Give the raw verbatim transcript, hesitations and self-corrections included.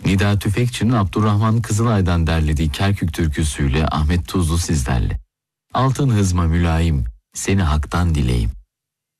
Nida Tüfekçi'nin Abdurrahman Kızılay'dan derlediği Kerkük türküsüyle Ahmet Tuzlu sizlerle. Altın hızma mülayim, seni haktan dileyim.